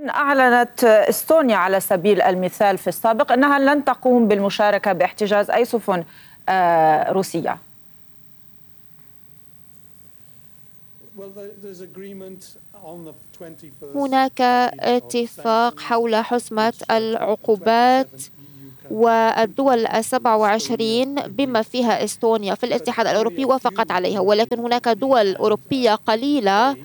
أعلنت إستونيا على سبيل المثال في السابق أنها لن تقوم بالمشاركة باحتجاز أي سفن روسية. هناك اتفاق حول حسمة العقوبات، والدول 27 بما فيها إستونيا في الاتحاد الأوروبي وافقت عليها، ولكن هناك دول أوروبية قليلة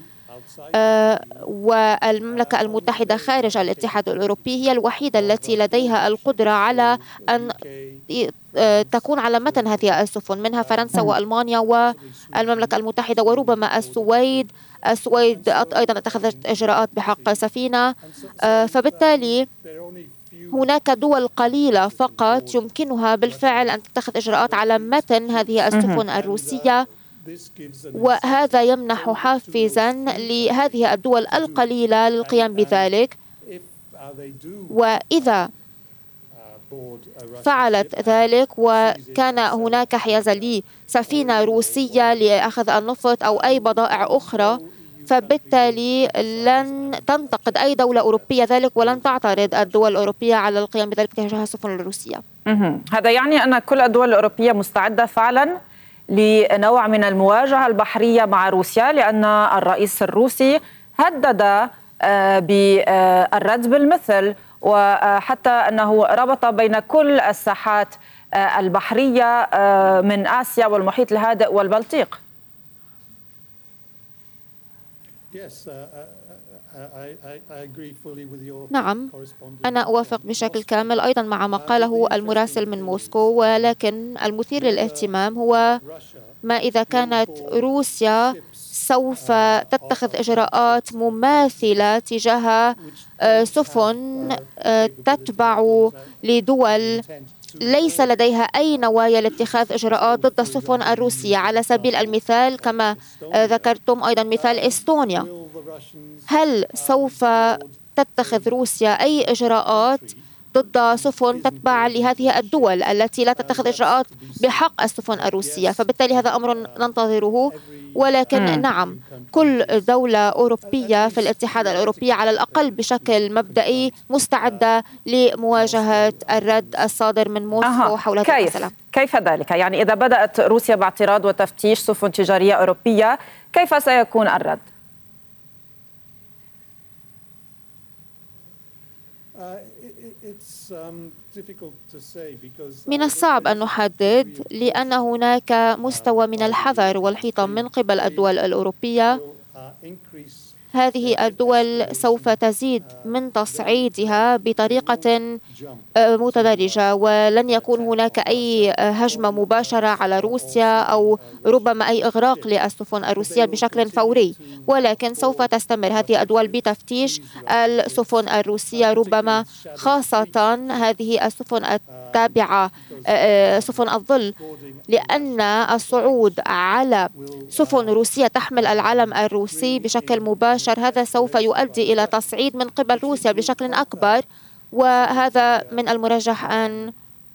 والمملكة المتحدة خارج الاتحاد الأوروبي هي الوحيدة التي لديها القدرة على أن تكون على متن هذه السفن، منها فرنسا وألمانيا والمملكة المتحدة وربما السويد أيضا اتخذت إجراءات بحق سفينة. فبالتالي هناك دول قليلة فقط يمكنها بالفعل أن تتخذ إجراءات على متن هذه السفن الروسية، وهذا يمنح حافزا لهذه الدول القليلة للقيام بذلك. وإذا فعلت ذلك وكان هناك حيازا لسفينة روسية لأخذ النفط أو أي بضائع أخرى، فبالتالي لن تنتقد أي دولة أوروبية ذلك ولن تعترض الدول الأوروبية على القيام بذلك تجاه السفن الروسية. هذا يعني أن كل الدول الأوروبية مستعدة فعلا لنوع من المواجهة البحرية مع روسيا، لأن الرئيس الروسي هدد بالرد بالمثل، وحتى أنه ربط بين كل الساحات البحرية من آسيا والمحيط الهادئ والبلطيق. نعم، أنا أوافق بشكل كامل أيضا مع ما قاله المراسل من موسكو، ولكن المثير للاهتمام هو ما إذا كانت روسيا سوف تتخذ إجراءات مماثلة تجاه سفن تتبع لدول ليس لديها أي نوايا لاتخاذ إجراءات ضد السفن الروسية. على سبيل المثال كما ذكرتم أيضا مثال إستونيا، هل سوف تتخذ روسيا أي إجراءات ضد سفن تتبع لهذه الدول التي لا تتخذ إجراءات بحق السفن الروسية؟ فبالتالي هذا أمر ننتظره، ولكن نعم، كل دولة أوروبية في الاتحاد الأوروبي على الأقل بشكل مبدئي مستعدة لمواجهة الرد الصادر من موسكو حول هذه المسألة. كيف ذلك؟ يعني إذا بدأت روسيا باعتراض وتفتيش سفن تجارية أوروبية، كيف سيكون الرد؟ من الصعب أن نحدد، لأن هناك مستوى من الحذر والحيطة من قبل الدول الأوروبية. هذه الدول سوف تزيد من تصعيدها بطريقة متدرجة، ولن يكون هناك أي هجمة مباشرة على روسيا أو ربما أي إغراق للسفن الروسية بشكل فوري، ولكن سوف تستمر هذه الدول بتفتيش السفن الروسية، ربما خاصة هذه السفن التابعة سفن الظل، لأن الصعود على سفن روسية تحمل العلم الروسي بشكل مباشر هذا سوف يؤدي إلى تصعيد من قبل روسيا بشكل أكبر، وهذا من المرجح أن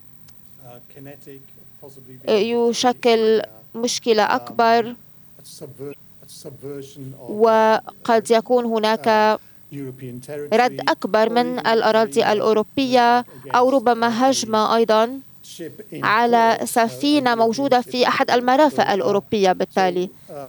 يشكل مشكلة أكبر، وقد يكون هناك رد أكبر من الأراضي الأوروبية أو ربما هجمة أيضا على سفينة موجودة في أحد المرافق الأوروبية. بالتالي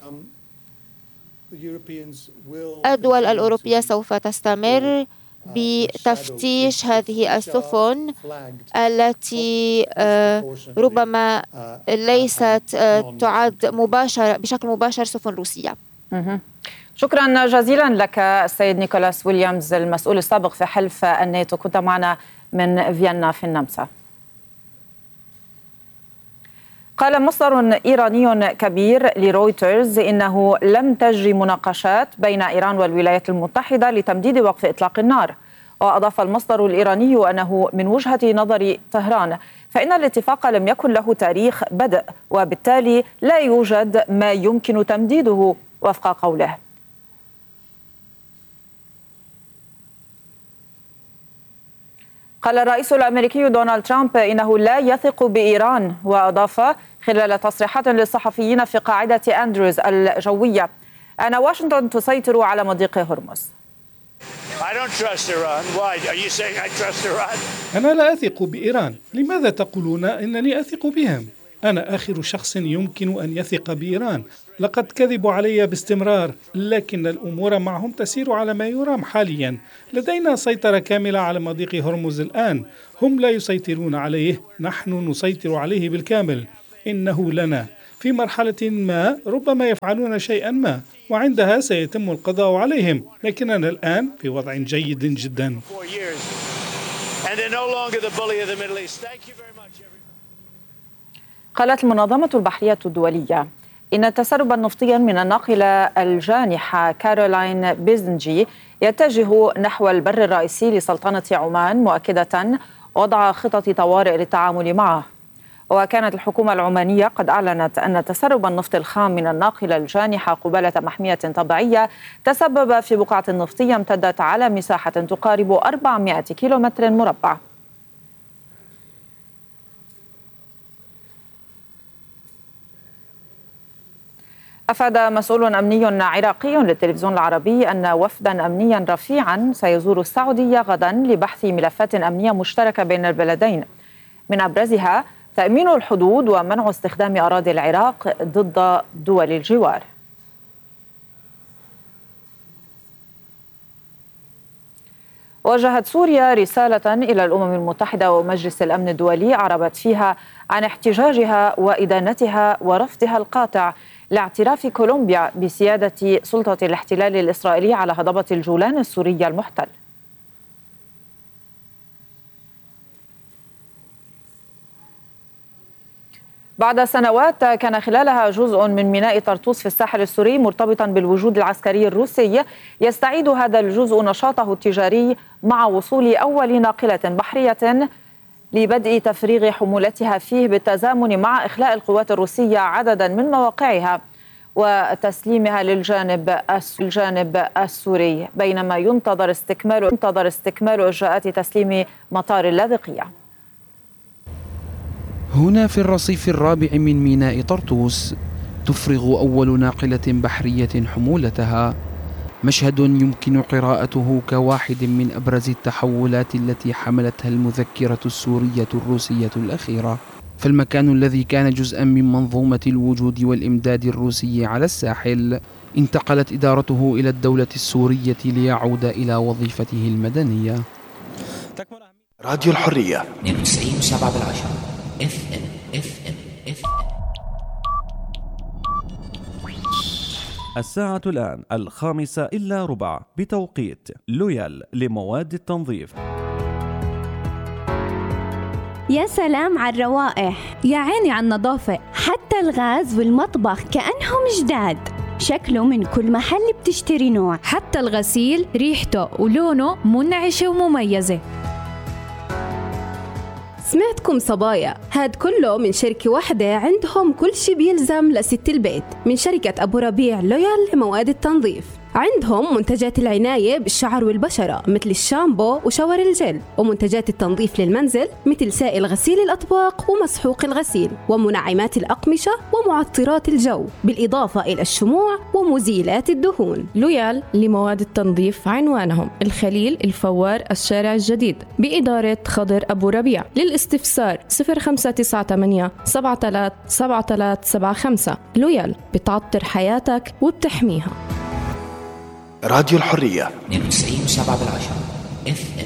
الدول الأوروبية سوف تستمر بتفتيش هذه السفن التي ربما ليست تعد بشكل مباشر سفن روسية. شكرا جزيلا لك السيد نيكولاس ويليامز، المسؤول السابق في حلف الناتو، كنت معنا من فيينا في النمسا. قال مصدر إيراني كبير لرويترز إنه لم تجري مناقشات بين إيران والولايات المتحدة لتمديد وقف إطلاق النار. وأضاف المصدر الإيراني أنه من وجهة نظر طهران فإن الاتفاق لم يكن له تاريخ بدء، وبالتالي لا يوجد ما يمكن تمديده وفق قوله. قال الرئيس الأمريكي دونالد ترامب إنه لا يثق بإيران، وأضاف خلال تصريحات للصحفيين في قاعدة أندروز الجوية أن واشنطن تسيطر على مضيق هرمز. أنا لا أثق بإيران. لماذا تقولون إنني أثق بهم؟ أنا آخر شخص يمكن أن يثق بإيران. لقد كذبوا علي باستمرار، لكن الأمور معهم تسير على ما يرام حاليا. لدينا سيطرة كاملة على مضيق هرمز الآن. هم لا يسيطرون عليه، نحن نسيطر عليه بالكامل. إنه لنا. في مرحلة ما ربما يفعلون شيئا ما، وعندها سيتم القضاء عليهم، لكننا الآن في وضع جيد جدا. قالت المنظمة البحرية الدولية إن تسربا نفطيا من الناقلة الجانحة كارولاين بيزنجي يتجه نحو البر الرئيسي لسلطنة عمان، مؤكدة وضع خطط طوارئ للتعامل معه. وكانت الحكومة العمانية قد أعلنت أن تسرب النفط الخام من الناقلة الجانحة قبالة محمية طبيعية تسبب في بقعة نفطية امتدت على مساحة تقارب 400 كيلومتر مربع. أفاد مسؤول أمني عراقي للتلفزيون العربي أن وفدا أمنيا رفيعا سيزور السعودية غدا لبحث ملفات أمنية مشتركة بين البلدين، من أبرزها تأمين الحدود ومنع استخدام أراضي العراق ضد دول الجوار. وجهت سوريا رسالة إلى الأمم المتحدة ومجلس الأمن الدولي أعربت فيها عن احتجاجها وإدانتها ورفضها القاطع لاعتراف كولومبيا بسيادة سلطة الاحتلال الإسرائيلي على هضبة الجولان السوري المحتل. بعد سنوات كان خلالها جزء من ميناء طرطوس في الساحل السوري مرتبطا بالوجود العسكري الروسي، يستعيد هذا الجزء نشاطه التجاري مع وصول أول ناقلة بحرية لبدء تفريغ حمولتها فيه بالتزامن مع إخلاء القوات الروسية عددا من مواقعها وتسليمها للجانب السوري، بينما ينتظر استكمال إجراءات تسليم مطار اللاذقية. هنا في الرصيف الرابع من ميناء طرطوس تفرغ أول ناقلة بحرية حمولتها، مشهد يمكن قراءته كواحد من أبرز التحولات التي حملتها المذكرة السورية الروسية الأخيرة. فالمكان الذي كان جزءا من منظومة الوجود والإمداد الروسي على الساحل انتقلت إدارته إلى الدولة السورية ليعود إلى وظيفته المدنية. راديو الحرية 92.7 FM. الساعة الآن 5:45 بتوقيت لويال لمواد التنظيف. يا سلام على الروائح، يا عيني على النظافة، حتى الغاز والمطبخ كأنهم جداد. شكله من كل محل بتشتري نوع، حتى الغسيل ريحته ولونه منعشة ومميزة. سمعتكم صبايا، هاد كله من شركة واحدة عندهم كل شي بيلزم لست البيت، من شركة أبو ربيع لويال لمواد التنظيف. عندهم منتجات العناية بالشعر والبشرة مثل الشامبو وشاور الجل، ومنتجات التنظيف للمنزل مثل سائل غسيل الأطباق ومسحوق الغسيل، ومنعمات الأقمشة ومعطرات الجو، بالإضافة إلى الشموع ومزيلات الدهون. لويال لمواد التنظيف عنوانهم الخليل الفوار الشارع الجديد بإدارة خضر أبو ربيع. للاستفسار 0598 737375. لويال بتعطر حياتك وبتحميها. راديو الحرية 92.7 FM.